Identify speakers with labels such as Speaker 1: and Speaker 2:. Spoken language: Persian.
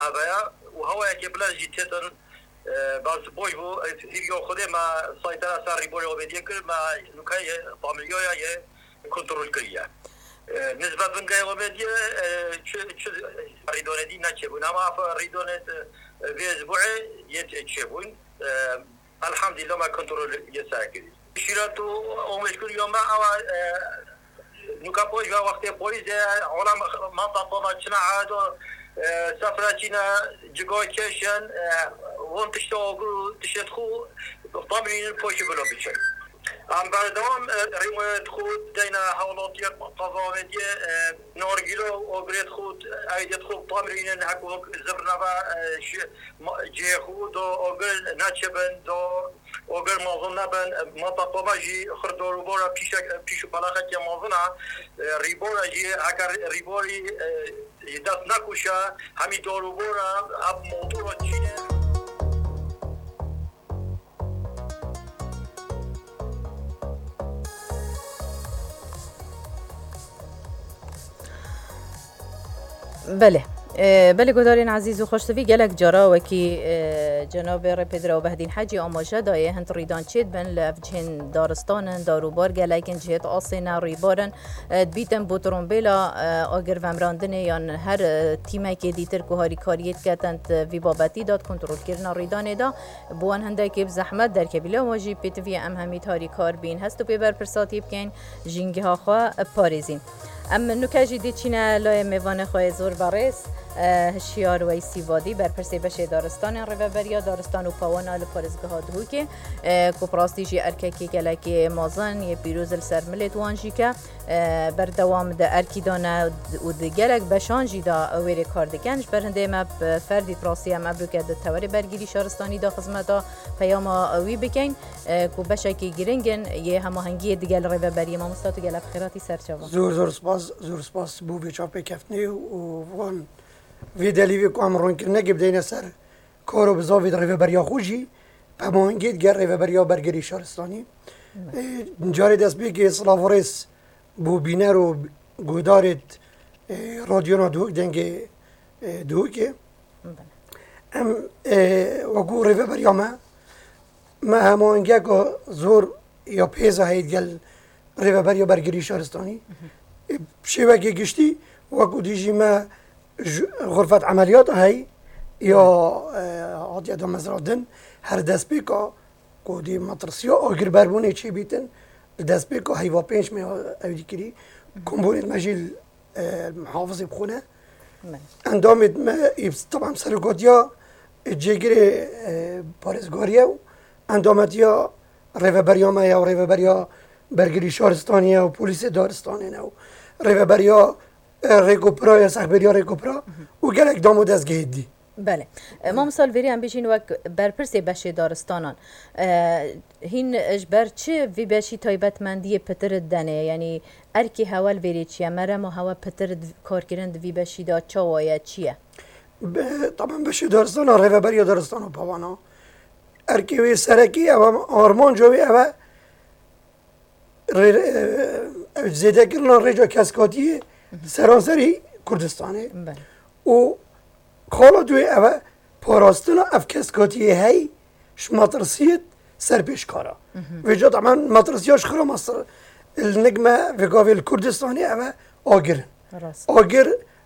Speaker 1: هذا وهو يكبلا جيتن باز بوي هو هيو خده ما سيطرة سر ريبوري وبديه كل ما نكاي طامليويا يه كنترول كريا نسبة بنجاي وبديه شو ريدونه دي ناتشبون أما ريدونه في أسبوعي يتشبون الحمد لله ما كنترول يساعد شيراتو ومشكل يوم ما نكابوي وقت بويز علم منطقة ما تشنا عادو سفراتنا جوي كيشن وان تشتغل تشتخو طامرين الفوش بلو بيشن ام بعدهم ريموت خود دينا حولاتيات قضاوية نورجيلو وبريد خود ايديت خود طامرين هكو زرنبا جي خود وقل ناتشبن دو وقل موظنا بن منطقة ماجي خردو ربورا بيشو بلاغة يا موظنا ريبورا جي اگر ريبوري دست نکوشه همین دارو برا اب موضوع را چینه
Speaker 2: بله بله گدارین عزیز و خوشتوی گلک جارا وکی جناب رپیدرا و بهدین حجی آماجه دایه هند ریدان چید بن لفجهن دارستانن داروبار گلکن جهت آسینا ریبارن بیتن بوترون بیلا آگر ومراندنه یان هر تیمه که دیتر که هاری کاریت کتند وی بابتی داد کنترول کرنا ریدانه دا بوان هنده که بزحمت در کبیله واجی پیتوی ام همیت هاری کار بین هست و پیبر پرساتی بکن جنگه ها خواه پارزین ام نکاجی دی چینه لای میوان خواه زور بارس هشیار و ایسیوادی بر پرسی بشه دارستان روبریا دارستان و پاوانا لپارزگاه ها دهو که کپراستی جی ارککی گلکی مازن یه پیروز السر ملیت وانجی که بر دوام ده ارکی دانه و ده گلک بشانجی دا ویره کار دکنج برهنده ما فردی پراسی هم ابروکه ده توری برگیری شارستانی دا خزمتا پیاما وی بکن که بشه که گرنگن یه هماهنگی دگل روبری ما مستاتو گلک خیراتی سرچاوا
Speaker 3: زور سپاس بو بچاپه کفتنی و وان وی دلیوی که امرون کرنه که بدین سر کارو بزاوید روبریا خوشی پمانگید گر روبریا برگری شهرستانی جاری دست بی که سلاورس بو بینر و گودارت رادیونا دوک دنگ دوکه ام وگو روبریا ما همانگه که زور یا پیزا هید گل روبریا برگری شهرستانی شیوه که گشتی وگو دیجی ما غرفة عمليات هاي يا عادي ادم مزرادن هر دست بيكا كودي مطرسيا اگر بربونه چي بيتن دست بيكا هيوا پنج مي اودي كري كومبونيت ماجيل محافظ بخونه اندامت ما طبعا سرقوديا جيگري بارزگاريا اندامتيا ريفبريا ما يا ريفبريا برگري شهرستانيا و پوليس دارستانيا و ريفبريا ریکوپرا یا سخبریا ریکوپرا و گلک دامو دستگاه دی
Speaker 2: بله ما مثال وری هم بیشین وقت برپرسی بشه دارستانان هین اجبر چه وی بشی تایبت مندی پتر دنه یعنی ارکی حوال وری چیه مرم و هوا پتر کار کرند وی بشی دا چاوایا چیه
Speaker 3: طبعا بشه دارستان ریوبریا دارستان و پاوانا ارکی وی سرکی او آرمان جوی او زیده کرنا ریجا کسکاتیه سراسری کردستانه و خالا دوی اوه پاراستنا افکسکاتی هی شماترسیت سر پیشکارا ویجا طبعا مطرسیاش خرا مصر النجمة في قابل الكردستاني اوه آگر